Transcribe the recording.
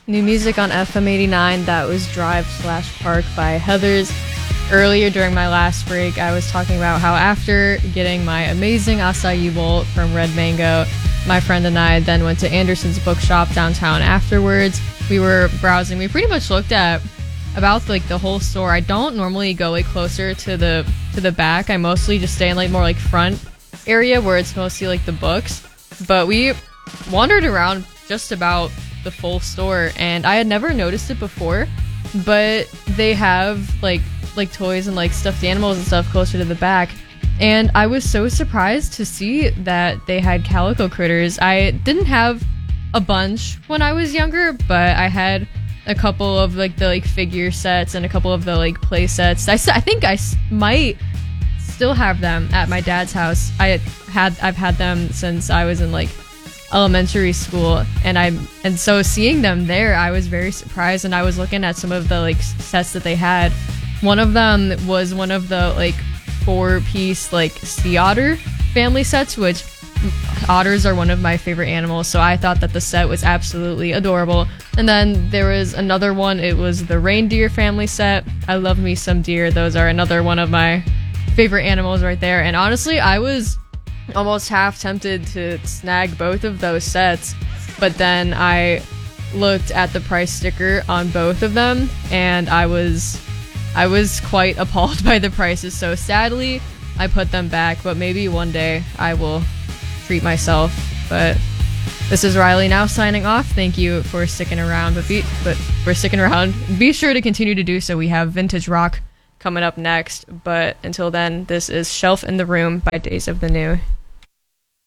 new music on FM 89. That was Drive/Park by Heathers. Earlier during my last break, I was talking about how after getting my amazing acai bowl from Red Mango, my friend and I then went to Anderson's Bookshop downtown afterwards. We were browsing. We pretty much looked at about like the whole store. I don't normally go like closer to the back. I mostly just stay in like more like front area where it's mostly like the books. But we wandered around just about the full store, and I had never noticed it before, but they have like toys and like stuffed animals and stuff closer to the back, and I was so surprised to see that they had Calico Critters. I didn't have a bunch when I was younger, but I had a couple of like the like figure sets and a couple of the like play sets. I think I might still have them at my dad's house. I've had them since I was in like elementary school, and so seeing them there, I was very surprised. And I was looking at some of the like sets that they had. One of them was one of the like 4-piece like sea otter family sets, which otters are one of my favorite animals, so I thought that the set was absolutely adorable. And then there was another one. It was the reindeer family set. I love me some deer. Those are another one of my favorite animals right there. And honestly, I was almost half tempted to snag both of those sets, but then I looked at the price sticker on both of them, and I was quite appalled by the prices, so sadly I put them back, but maybe one day I will treat myself. But this is Riley now signing off. Thank you for sticking around, but for sticking around. Be sure to continue to do so. We have vintage rock coming up next, but until then, this is Shelf in the Room by Days of the New.